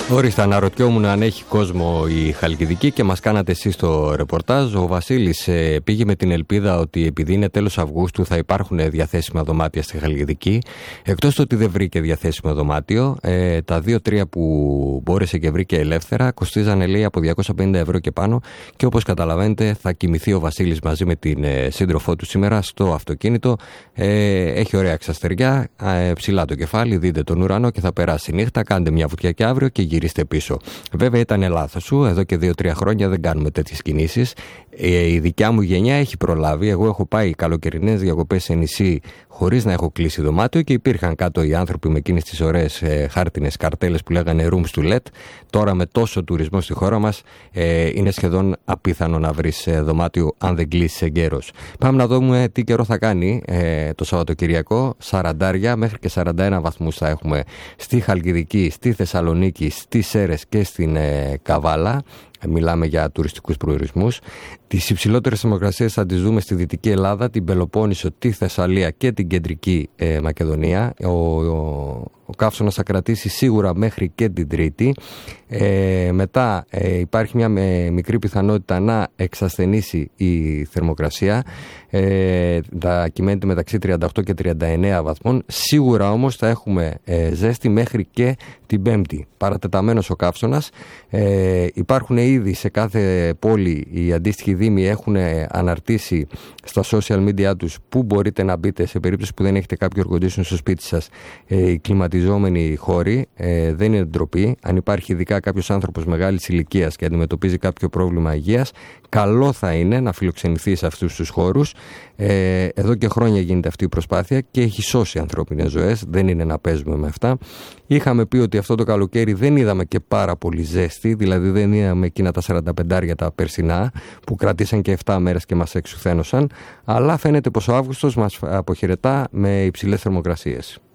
Ορίστε, αναρωτιόμουν αν έχει κόσμο η Χαλκιδική και μας κάνατε εσείς το ρεπορτάζ. Ο Βασίλης πήγε με την ελπίδα ότι επειδή είναι τέλος Αυγούστου θα υπάρχουν διαθέσιμα δωμάτια στη Χαλκιδική. Εκτός το ότι δεν βρήκε διαθέσιμο δωμάτιο, τα 2-3 που μπόρεσε και βρήκε ελεύθερα κοστίζανε, λέει, από 250 ευρώ και πάνω. Και όπως καταλαβαίνετε, θα κοιμηθεί ο Βασίλης μαζί με την σύντροφό του σήμερα στο αυτοκίνητο. Έχει ωραία ξαστεριά, ψηλά το κεφάλι, δείτε τον ουρανό και θα περάσει νύχτα. Κάντε μια βουτιά και αύριο και γυρίστε πίσω. Βέβαια ήταν λάθος σου, εδώ και 2-3 χρόνια δεν κάνουμε τέτοιες κινήσεις. Η δικιά μου γενιά έχει προλάβει. Εγώ έχω πάει καλοκαιρινές διακοπές σε νησί χωρίς να έχω κλείσει δωμάτιο και υπήρχαν κάτω οι άνθρωποι με εκείνες τις ωραίες χάρτινες καρτέλες που λέγανε rooms to let. Τώρα με τόσο τουρισμό στη χώρα μας είναι σχεδόν απίθανο να βρεις δωμάτιο αν δεν κλείσεις εγκαίρος. Πάμε να δούμε τι καιρό θα κάνει το Σαββατοκυριακό. 40 μέχρι και 41 βαθμούς θα έχουμε στη Χαλκιδική, στη Θεσσαλονίκη, στις Σέρρες και στην Καβάλα. Μιλάμε για τουριστικούς προορισμούς. Τις υψηλότερες θερμοκρασίες θα τις δούμε στη Δυτική Ελλάδα, την Πελοπόννησο, τη Θεσσαλία και την Κεντρική Μακεδονία. Ο καύσωνας θα κρατήσει σίγουρα μέχρι και την Τρίτη. Μετά υπάρχει μια μικρή πιθανότητα να εξασθενήσει η θερμοκρασία. Θα κυμαίνεται μεταξύ 38 και 39 βαθμών. Σίγουρα όμως θα έχουμε ζέστη μέχρι και την Πέμπτη. Παρατεταμένος ο καύσωνας. Υπάρχουν ήδη σε κάθε πόλη, οι αντίστοιχοι δήμοι έχουν αναρτήσει στα social media τους που μπορείτε να μπείτε σε περίπτωση που δεν έχετε κάποιο air condition στο σπίτι σας. Οι κλιματιζόμενοι χώροι, δεν είναι ντροπή. Αν υπάρχει ειδικά κάποιος άνθρωπος μεγάλης ηλικίας και αντιμετωπίζει κάποιο πρόβλημα υγείας, καλό θα είναι να φιλοξενηθεί σε αυτούς τους χώρους. Εδώ και χρόνια γίνεται αυτή η προσπάθεια και έχει σώσει ανθρώπινες ζωές. Δεν είναι να παίζουμε με αυτά. Είχαμε πει ότι αυτό το καλοκαίρι δεν είδαμε και πάρα πολύ ζέστη, δηλαδή δεν είδαμε εκείνα τα 45 τα περσινά που κρατήσαν και 7 μέρες και μας εξουθένωσαν, αλλά φαίνεται πως ο Αύγουστος μας αποχαιρετά με υψηλές θερμοκρασίες.